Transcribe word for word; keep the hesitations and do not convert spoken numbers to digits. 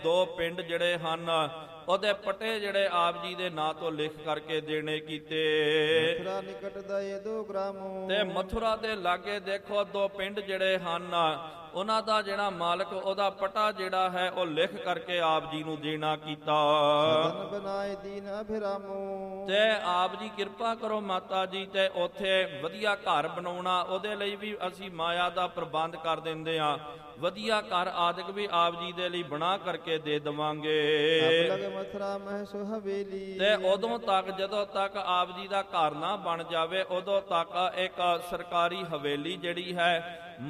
ਦੋ ਪਿੰਡ ਜਿਹੜੇ ਹਨ ਉਹਦੇ ਪਟੇ ਜਿਹੜੇ ਆਪ ਜੀ ਦੇ ਨਾਂ ਤੋਂ ਲਿਖ ਕਰਕੇ ਦੇਣੇ ਕੀਤੇ। ਮਥੁਰਾ ਨਿਕਟ ਦਏ ਦੋ ਗ੍ਰਾਮੋ, ਤੇ ਮਥੁਰਾ ਦੇ ਲਾਗੇ ਦੇਖੋ ਦੋ ਪਿੰਡ ਜਿਹੜੇ ਹਨ ਉਹਨਾਂ ਦਾ ਜਿਹੜਾ ਮਾਲਕ ਉਹਦਾ ਪਟਾ ਜਿਹੜਾ ਹੈ ਉਹ ਲਿਖ ਕਰਕੇ ਆਪ ਜੀ ਨੂੰ ਦੇਣਾ ਕੀਤਾ। ਸਦਨ ਬਨਾਏ ਦੀਨ ਅਭਿਰਾਮੋ, ਤੇ ਆਪ ਜੀ ਕਿਰਪਾ ਕਰੋ ਮਾਤਾ ਜੀ ਤੇ ਉੱਥੇ ਵਧੀਆ ਘਰ ਬਣਾਉਣਾ, ਉਹਦੇ ਲਈ ਵੀ ਅਸੀਂ ਮਾਇਆ ਦਾ ਪ੍ਰਬੰਧ ਕਰ ਦਿੰਦੇ ਆ। ਵਧੀਆ ਘਰ ਆਦਿਕ ਵੀ ਆਪ ਜੀ ਦੇ ਲਈ ਬਣਾ ਕਰਕੇ ਦੇ ਦੇਵਾਂਗੇ। ਲਗ ਮਥੁਰਾ ਮਹਿ ਸੋ ਹਵੇਲੀ, ਤੇ ਉਦੋਂ ਤੱਕ ਜਦੋਂ ਤੱਕ ਆਪ ਜੀ ਦਾ ਘਰ ਨਾ ਬਣ ਜਾਵੇ ਉਦੋਂ ਤੱਕ ਇੱਕ ਸਰਕਾਰੀ ਹਵੇਲੀ ਜਿਹੜੀ ਹੈ